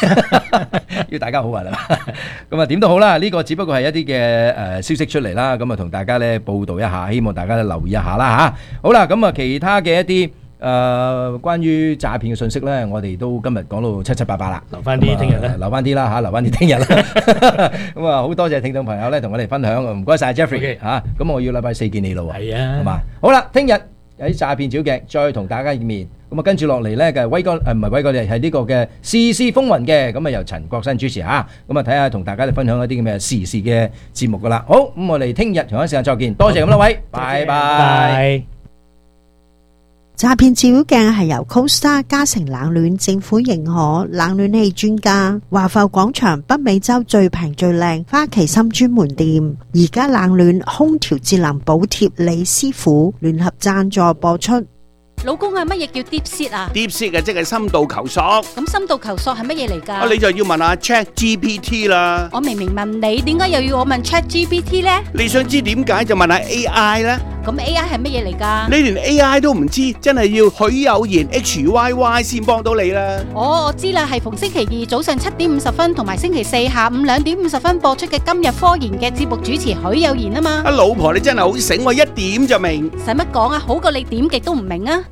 要大家好運啦。咁啊點都好啦，呢個只不過係一啲嘅消息出嚟啦，咁啊同大家咧報導一下，希望大家留意一下啦嚇。好啦，咁啊其他嘅一啲關於詐騙嘅信息咧，我哋都今日講到七七八八啦， 留翻啲聽日咧， 留翻啲啦嚇，留翻啲聽日啦。咁啊好多謝聽眾朋友咧同我哋分享，唔該晒 Jeffrey 嚇。咁我要禮拜四見你咯喎， 係啊， 好嘛？好啦，聽日喺詐騙小鏡再同大家見面。咁啊跟住落嚟咧嘅威哥唔係威哥，係呢個嘅時事風雲嘅，咁啊由陳國新主持嚇。咁啊睇下同大家分享一啲咁嘅時事嘅節目噶啦。好，咁我哋聽日同一時間再見，多謝咁多位，拜拜。 詐騙照妖鏡係由 CoStar 嘉誠冷暖政府認可冷暖氣專家華埠廣場北美洲最平最靚花旗參專門店，而家冷暖空調節能補貼李師傅聯合贊助播出。 老公啊，乜嘢叫 deep seat 啊 ？deep seat 啊，即係深度求索。 咁深度求索係乜嘢嚟㗎？ 你就要問下 ChatGPT 啦。 我明明問你，點解又要我問 ChatGPT 呢？ 你想知點解就問下 AI 啦。 咁 AI 係乜嘢嚟㗎？ 你連 AI 都唔知，真係要許有言 HYY 先幫到你啦。 哦，我知啦，係逢星期二早上7:50同埋星期四下午2:50播出嘅今日科研嘅節目主持許有言啊嘛。 老婆你真係好醒，我一點就明。 使乜講啊？好過你點極都唔明啊！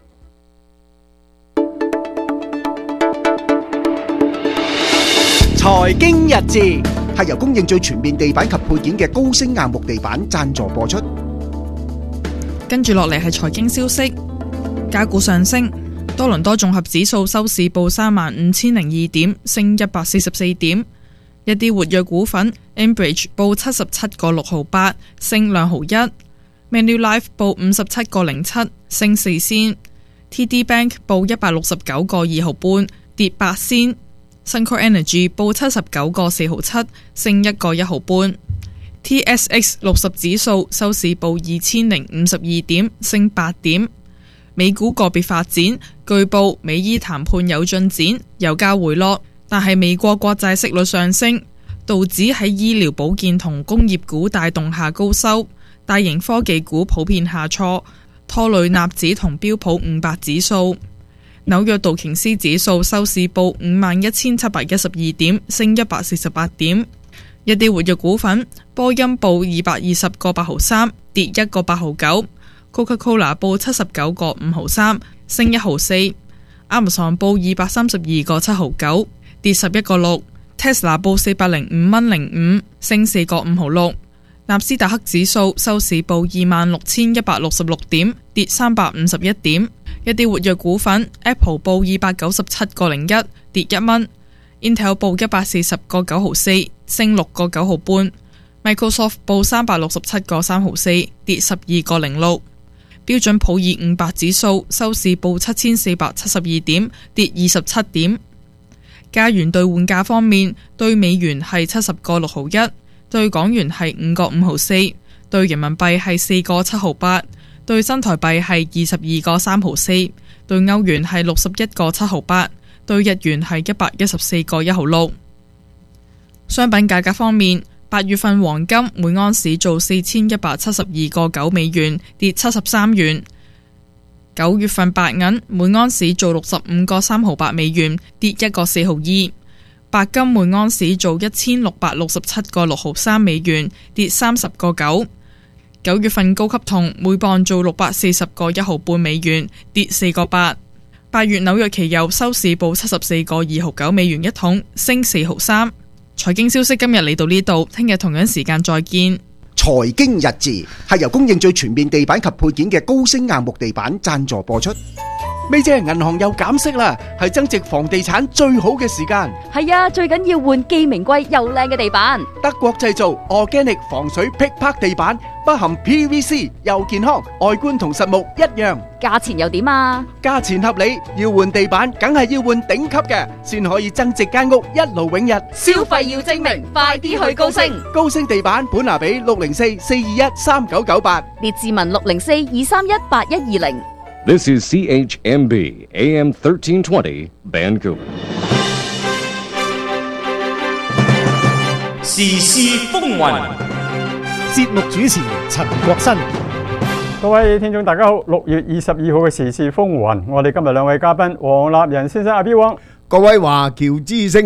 財經日誌係由供應最全面地板及配件嘅高升硬木地板贊助播出。 跟住落嚟係財經消息，價股上升，多倫多綜合指數收市報35,002點，升144點。一啲活躍股份 Enbridge 報77.6毫8，升2毫1。Manulife 報57個07，升4仙。TD Bank 報169.2毫半，跌8仙。Suncor Energy 報79.4毫7，升1.1毫半。TSX 60指數收市報2052點，升8點。美股個別發展，據報美伊談判有進展，油價回落，但係美國國債息率上升，道指喺醫療保健同工業股帶動下高收，大型科技股普遍下挫，拖累納指同標普500指數。紐約道瓊斯指數收市報51,712點，升148點。一啲活躍股份，波音報220.8毫3，跌1.8毫9。Coca-Cola 報79.5毫3，升1毫4。Amazon 報232.7毫9，跌11.6。Tesla 報405.05，升4.5毫6。納斯達克指數收市報26,166點，跌351點。一啲活躍股份 ，Apple 報297.01，跌1蚊。Intel 報140.9毫4，升6.9毫半。Microsoft 報367.3毫4，跌12.06。標準普爾500指數收市報7,472點，跌27點。加元兌換價方面，對美元係70.6毫1，對港元係5.5毫4，對人民幣係4.7毫8，對新台幣係22.3毫4，對歐元係61.7毫8，對日元係114.1毫6。商品價格方面，8月份黃金每盎司做4,172.9美元，跌73元。9月份白銀每盎司做65.3毫8美元，跌1.4毫2。白金每盎司做1,667.6毫3美元，跌30.9。9月份高級銅每磅做640.1毫半美元，跌4.8。8月紐約期油收市報74.2毫9美元一桶，升4毫3。財經消息今日嚟到呢度，聽日同樣時間再見。 財經日誌係由供應最全面地板及配件嘅高升硬木地板贊助播出。 咪姐，銀行又減息啦，係增值房地產最好嘅時間。 係啊，最緊要換既名貴又靚嘅地板。 德國製造 Organic 防水劈拍地板，不含 PVC， 又健康，外觀同實木一樣。 價錢又點啊？ 價錢合理，要換地板梗係要換頂級嘅，先可以增值間屋一勞永逸。 消費要精明，快啲去高升。 高升地板本拿比604-421-3998， 列治文604-231-8120。 This is CHMB AM 1320 Vancouver。 時事風雲， 節目主持陳國新。 各位聽眾大家好，6月22號嘅時事風雲，我哋今日兩位嘉賓黃立仁先生阿彪王， 各位華僑之聲